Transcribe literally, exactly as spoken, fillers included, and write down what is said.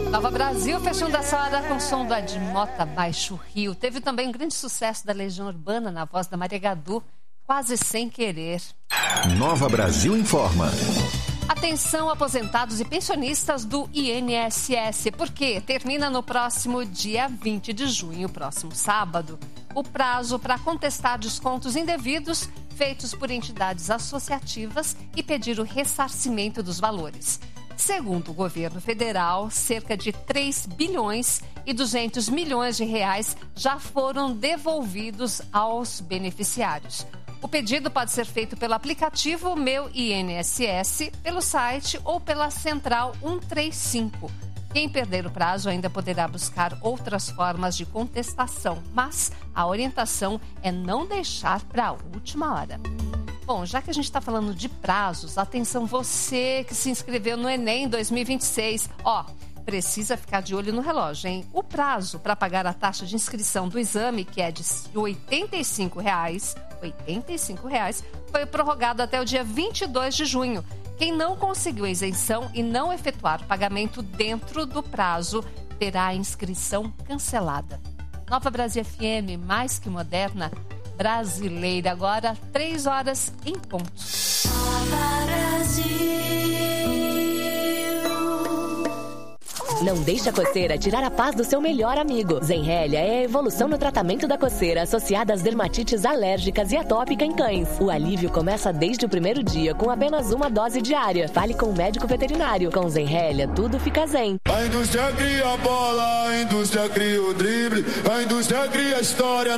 Nova Brasil, fechando essa hora com o som da de Mota Baixo Rio. Teve também um grande sucesso da Legião Urbana na voz da Maria Gadu, Quase Sem Querer. Nova Brasil informa. Atenção, aposentados e pensionistas do I N S S, porque termina no próximo dia vinte de junho, próximo sábado, o prazo para contestar descontos indevidos feitos por entidades associativas e pedir o ressarcimento dos valores. Segundo o governo federal, cerca de três bilhões e duzentos milhões de reais já foram devolvidos aos beneficiários. O pedido pode ser feito pelo aplicativo Meu I N S S, pelo site ou pela Central cento e trinta e cinco. Quem perder o prazo ainda poderá buscar outras formas de contestação, mas a orientação é não deixar para a última hora. Bom, já que a gente está falando de prazos, atenção você que se inscreveu no Enem dois mil e vinte e seis. Ó, precisa ficar de olho no relógio, hein? O prazo para pagar a taxa de inscrição do exame, que é de oitenta e cinco reais, oitenta e cinco reais, foi prorrogado até o dia vinte e dois de junho. Quem não conseguiu a isenção e não efetuar o pagamento dentro do prazo terá a inscrição cancelada. Nova Brasil F M, mais que moderna, brasileira. Agora, três horas em ponto. Não deixe a coceira tirar a paz do seu melhor amigo. Zenrelia é a evolução no tratamento da coceira associada às dermatites alérgicas e atópica em cães. O alívio começa desde o primeiro dia com apenas uma dose diária. Fale com o médico veterinário. Com Zenrelia, tudo fica zen. A indústria cria a bola, a indústria cria o drible, a indústria cria a história.